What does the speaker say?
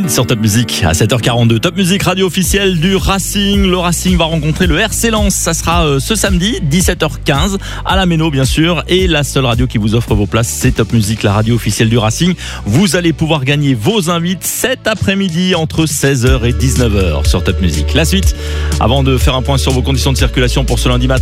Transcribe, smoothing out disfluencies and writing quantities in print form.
Queen sur Top Music à 7h42. Top Music, radio officielle du Racing. Le Racing va rencontrer le RC Lens. Ça sera ce samedi, 17h15, à la Méno bien sûr. Et la seule radio qui vous offre vos places, c'est Top Music, la radio officielle du Racing. Vous allez pouvoir gagner vos invites cet après-midi entre 16h et 19h sur Top Music. La suite, avant de faire un point sur vos conditions de circulation pour ce lundi matin.